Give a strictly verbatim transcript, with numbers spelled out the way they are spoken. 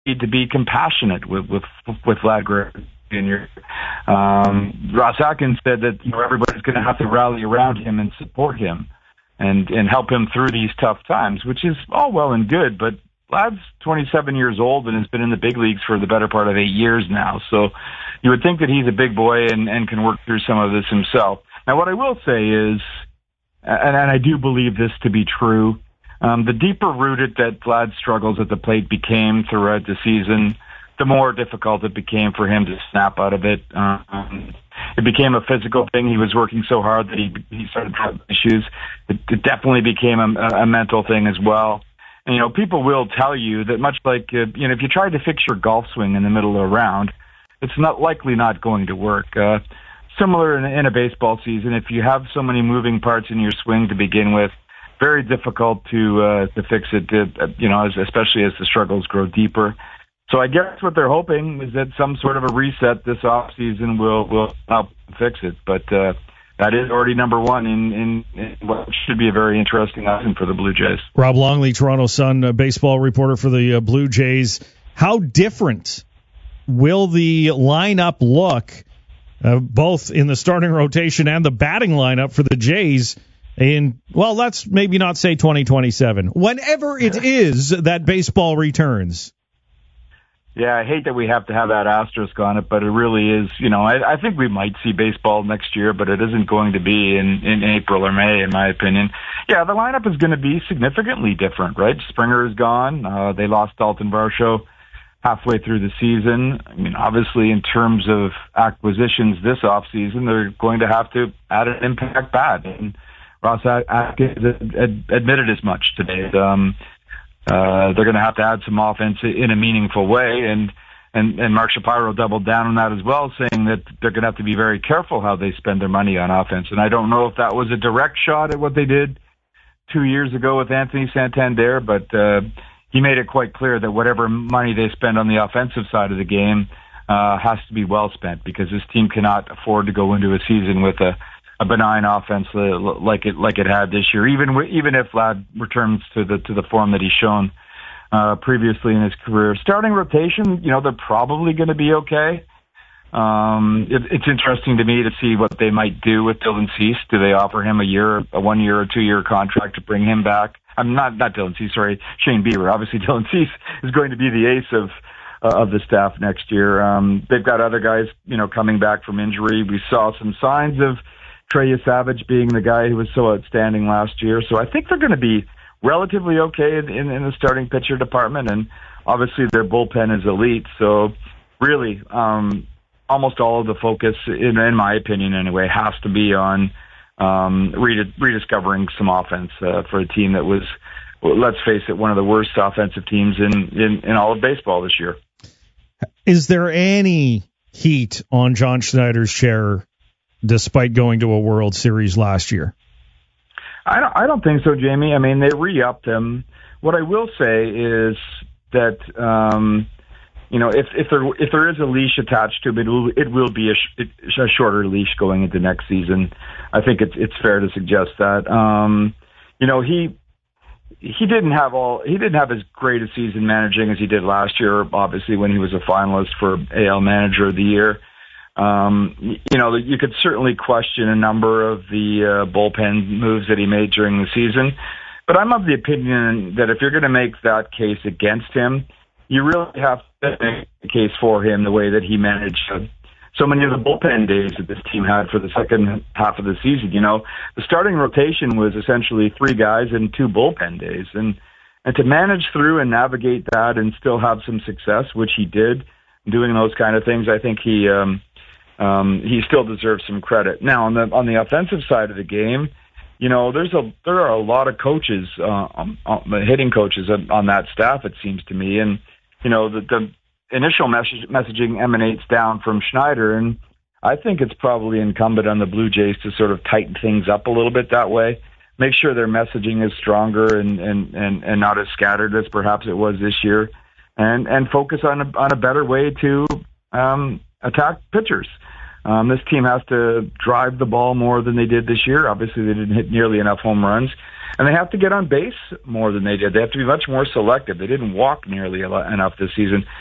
need to be compassionate with with with Vlad Guerrero Junior Um, Ross Atkins said that you know everybody's going to have to rally around him and support him and and help him through these tough times, which is all well and good, but Vlad's twenty-seven years old and has been in the big leagues for the better part of eight years now. So you would think that he's a big boy and, and can work through some of this himself. Now, what I will say is, and, and I do believe this to be true, um, the deeper rooted that Vlad's struggles at the plate became throughout the season, the more difficult it became for him to snap out of it. Um, it became a physical thing. He was working so hard that he, he started having issues. It, it definitely became a, a mental thing as well. And, you know, people will tell you that much like, uh, you know, if you tried to fix your golf swing in the middle of a round, it's not likely not going to work. Uh, similar in, in a baseball season, if you have so many moving parts in your swing to begin with, very difficult to uh, to fix it, uh, you know, as, especially as the struggles grow deeper. So I guess what they're hoping is that some sort of a reset this offseason will, will help fix it. But uh, that is already number one in, in, in what should be a very interesting season for the Blue Jays. Rob Longley, Toronto Sun uh, baseball reporter for the uh, Blue Jays. How different will the lineup look, uh, both in the starting rotation and the batting lineup for the Jays in, well, let's maybe not say twenty twenty-seven, whenever it is that baseball returns? Yeah, I hate that we have to have that asterisk on it, but it really is, you know, I, I think we might see baseball next year, but it isn't going to be in, in April or May, in my opinion. Yeah, the lineup is going to be significantly different, right? Springer is gone. Uh, they lost Dalton Varsho halfway through the season. I mean, obviously, in terms of acquisitions this offseason, they're going to have to add an impact bat. And Ross Atkins admitted as much today. Um, Uh, they're going to have to add some offense in a meaningful way, and, and, and Mark Shapiro doubled down on that as well, saying that they're going to have to be very careful how they spend their money on offense. And I don't know if that was a direct shot at what they did two years ago with Anthony Santander, but uh, he made it quite clear that whatever money they spend on the offensive side of the game uh, has to be well spent, because this team cannot afford to go into a season with a a benign offense like it like it had this year, even even if Vlad returns to the to the form that he's shown uh, previously in his career. Starting rotation, you know, they're probably going to be okay. Um, it, it's interesting to me to see what they might do with Dylan Cease. Do they offer him a year, a one year or two year contract to bring him back? I'm not not Dylan Cease, sorry, Shane Bieber. Obviously, Dylan Cease is going to be the ace of uh, of the staff next year. Um, they've got other guys, you know, coming back from injury. We saw some signs of Trey Savage being the guy who was so outstanding last year. So I think they're going to be relatively okay in, in, in the starting pitcher department, and obviously their bullpen is elite. So really, um, almost all of the focus, in, in my opinion anyway, has to be on um, redis- rediscovering some offense uh, for a team that was, well, let's face it, one of the worst offensive teams in, in, in all of baseball this year. Is there any heat on John Schneider's chair despite going to a World Series last year? I don't, I don't think so, Jamie. I mean, they re-upped him. What I will say is that, um, you know, if, if there if there is a leash attached to him, it will, it will be a, sh- a shorter leash going into next season. I think it's it's fair to suggest that. Um, you know, he he didn't have all he didn't have as great a season managing as he did last year. Obviously, when he was a finalist for A L Manager of the Year. Um, you know, you could certainly question a number of the uh, bullpen moves that he made during the season, but I'm of the opinion that if you're going to make that case against him, you really have to make a case for him the way that he managed uh, so many of the bullpen days that this team had for the second half of the season. You know, the starting rotation was essentially three guys and two bullpen days, and and to manage through and navigate that and still have some success, which he did, doing those kind of things, I think he um, Um, he still deserves some credit. Now, on the on the offensive side of the game, you know, there's a there are a lot of coaches, uh, on, on, hitting coaches on, on that staff, it seems to me. And you know, the, the initial message, messaging emanates down from Schneider, and I think it's probably incumbent on the Blue Jays to sort of tighten things up a little bit that way, make sure their messaging is stronger and and and, and not as scattered as perhaps it was this year, and and focus on a, on a better way to um, attack pitchers. Um, this team has to drive the ball more than they did this year. Obviously, they didn't hit nearly enough home runs. And they have to get on base more than they did. They have to be much more selective. They didn't walk nearly enough this season.